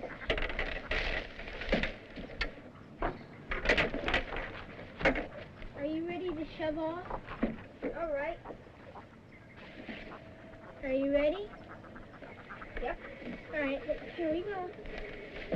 Are you ready to shove off? All right. Are you ready? Yep. All right, here we go.